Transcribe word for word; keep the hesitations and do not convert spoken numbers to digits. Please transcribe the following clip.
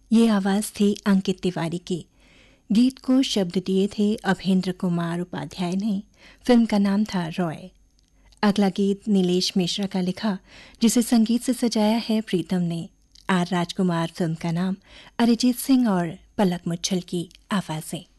ये आवाज़ थी अंकित तिवारी की। गीत को शब्द दिए थे अभेंद्र कुमार उपाध्याय ने। फिल्म का नाम था रॉय। अगला गीत नीलेश मिश्रा का लिखा, जिसे संगीत से सजाया है प्रीतम ने। आर राजकुमार फिल्म का नाम, अरिजीत सिंह और पलक मुच्छल की आवाज़ें।